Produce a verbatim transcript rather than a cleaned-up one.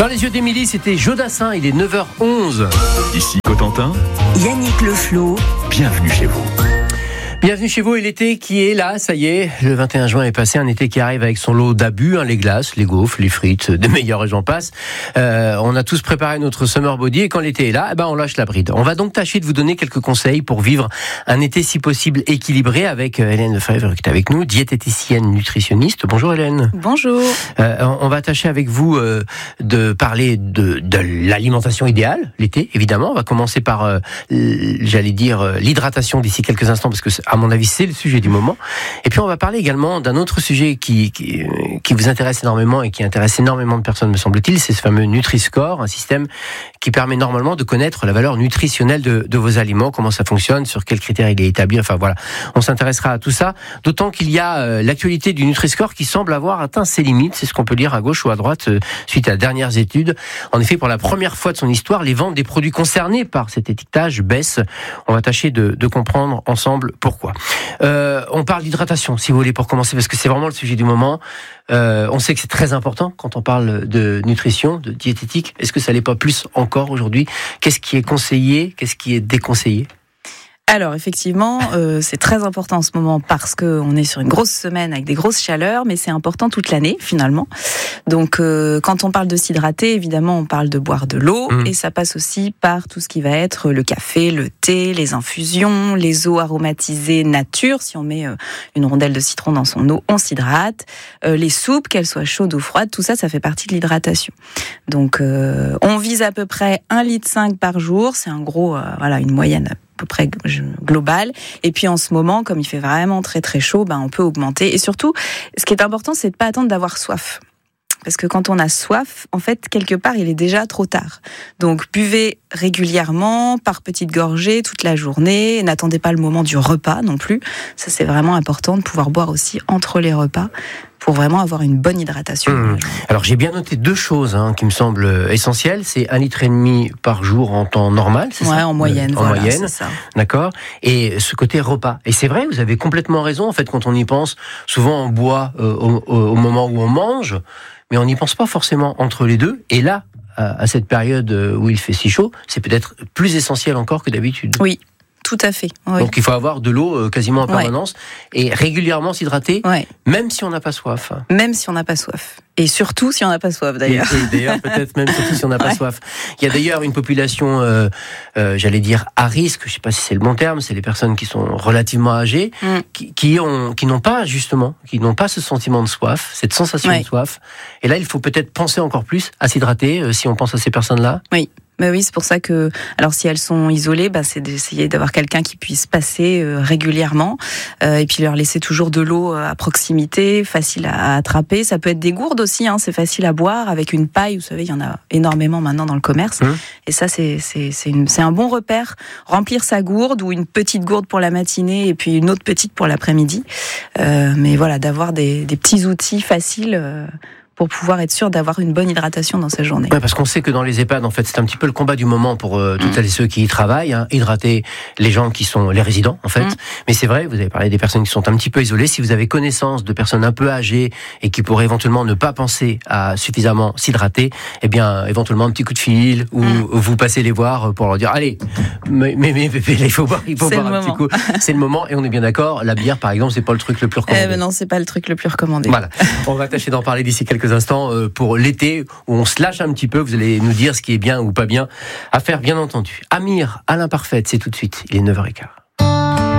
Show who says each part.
Speaker 1: Dans les yeux d'Émilie, c'était Jodassin, il est neuf heures onze.
Speaker 2: Ici Cotentin,
Speaker 3: Yannick Le Floh,
Speaker 2: bienvenue chez vous.
Speaker 1: Bienvenue chez vous et l'été qui est là, ça y est, le vingt et un juin est passé, un été qui arrive avec son lot d'abus, hein, les glaces, les gaufres, les frites, de meilleurs et j'en passe. Euh, on a tous préparé notre summer body et quand l'été est là, eh ben on lâche la bride. On va donc tâcher de vous donner quelques conseils pour vivre un été si possible équilibré avec Hélène Lefebvre qui est avec nous, diététicienne nutritionniste. Bonjour Hélène.
Speaker 4: Bonjour.
Speaker 1: Euh, on va tâcher avec vous euh, de parler de, de l'alimentation idéale, l'été évidemment. On va commencer par, euh, j'allais dire, euh, l'hydratation d'ici quelques instants parce que à mon avis, c'est le sujet du moment. Et puis, on va parler également d'un autre sujet qui, qui, qui vous intéresse énormément et qui intéresse énormément de personnes, me semble-t-il. C'est ce fameux Nutri-Score, un système qui permet normalement de connaître la valeur nutritionnelle de, de vos aliments, comment ça fonctionne, sur quels critères il est établi. Enfin, voilà. On s'intéressera à tout ça. D'autant qu'il y a euh, l'actualité du Nutri-Score qui semble avoir atteint ses limites. C'est ce qu'on peut lire à gauche ou à droite euh, suite à dernières études. En effet, pour la première fois de son histoire, les ventes des produits concernés par cet étiquetage baissent. On va tâcher de, de comprendre ensemble pourquoi. Euh, on parle d'hydratation, si vous voulez, pour commencer, parce que c'est vraiment le sujet du moment. Euh, on sait que c'est très important quand on parle de nutrition, de diététique. Est-ce que ça l'est pas plus encore aujourd'hui ? Qu'est-ce qui est conseillé ? Qu'est-ce qui est déconseillé ?
Speaker 4: Alors effectivement, euh, c'est très important en ce moment parce qu'on est sur une grosse semaine avec des grosses chaleurs, mais c'est important toute l'année finalement. Donc euh, quand on parle de s'hydrater, évidemment on parle de boire de l'eau mmh. et ça passe aussi par tout ce qui va être le café, le thé, les infusions, les eaux aromatisées nature. Si on met euh, une rondelle de citron dans son eau, on s'hydrate. Euh, les soupes, qu'elles soient chaudes ou froides, tout ça, ça fait partie de l'hydratation. Donc euh, on vise à peu près un virgule cinq litre par jour. C'est un gros, euh, voilà, une moyenne à peu près global. Et puis en ce moment, comme il fait vraiment très très chaud, ben on peut augmenter. Et surtout, ce qui est important, c'est de pas attendre d'avoir soif. Parce que quand on a soif, en fait, quelque part, il est déjà trop tard. Donc, buvez régulièrement, par petites gorgées, toute la journée. N'attendez pas le moment du repas non plus. Ça, c'est vraiment important de pouvoir boire aussi entre les repas pour vraiment avoir une bonne hydratation. Mmh.
Speaker 1: Alors, j'ai bien noté deux choses hein, qui me semblent essentielles. C'est un litre et demi par jour en temps normal, c'est
Speaker 4: ouais,
Speaker 1: ça ?
Speaker 4: en moyenne.
Speaker 1: En
Speaker 4: voilà,
Speaker 1: moyenne,
Speaker 4: c'est ça.
Speaker 1: D'accord. Et ce côté repas. Et c'est vrai, vous avez complètement raison. En fait, quand on y pense, souvent on boit euh, au, au moment où on mange, mais on n'y pense pas forcément entre les deux. Et là, à cette période où il fait si chaud, c'est peut-être plus essentiel encore que d'habitude.
Speaker 4: Oui, tout à fait. Oui.
Speaker 1: Donc il faut avoir de l'eau quasiment en permanence ouais. et régulièrement s'hydrater, ouais. même si on n'a pas soif.
Speaker 4: Même si on n'a pas soif. Et surtout si on n'a pas soif d'ailleurs.
Speaker 1: Et, et d'ailleurs peut-être même surtout si on n'a pas ouais. soif. Il y a d'ailleurs une population, euh, euh, j'allais dire à risque, je ne sais pas si c'est le bon terme, c'est les personnes qui sont relativement âgées, mm. qui, qui, ont, qui n'ont pas justement, qui n'ont pas ce sentiment de soif, cette sensation ouais. de soif. Et là il faut peut-être penser encore plus à s'hydrater euh, si on pense à ces personnes-là.
Speaker 4: Oui. Mais oui, c'est pour ça que, alors si elles sont isolées, bah, c'est d'essayer d'avoir quelqu'un qui puisse passer euh, régulièrement euh, et puis leur laisser toujours de l'eau à proximité, facile à attraper. Ça peut être des gourdes aussi, hein, c'est facile à boire avec une paille. Vous savez, il y en a énormément maintenant dans le commerce. Mmh. Et ça, c'est c'est c'est, une, c'est un bon repère. Remplir sa gourde ou une petite gourde pour la matinée et puis une autre petite pour l'après-midi. Euh, mais voilà, d'avoir des, des petits outils faciles. Euh, pour pouvoir être sûr d'avoir une bonne hydratation dans sa journée.
Speaker 1: Ouais, parce qu'on sait que dans les EHPAD, en fait, c'est un petit peu le combat du moment pour euh, toutes celles et ceux qui y travaillent, hein, hydrater les gens qui sont les résidents, en fait. Mmh. Mais c'est vrai, vous avez parlé des personnes qui sont un petit peu isolées. Si vous avez connaissance de personnes un peu âgées et qui pourraient éventuellement ne pas penser à suffisamment s'hydrater, eh bien, éventuellement un petit coup de fil ou mmh. vous passez les voir pour leur dire, allez, mais mais mais, mais il faut boire, il faut boire un moment. petit coup. C'est le moment et on est bien d'accord. La bière, par exemple, c'est pas le truc le plus recommandé.
Speaker 4: Eh ben non, c'est pas le truc le plus recommandé.
Speaker 1: Voilà. On va tâcher d'en parler d'ici quelques instants pour l'été où on se lâche un petit peu. Vous allez nous dire ce qui est bien ou pas bien à faire, bien entendu. Amir, à l'imparfaite, c'est tout de suite. Il est neuf heures quinze.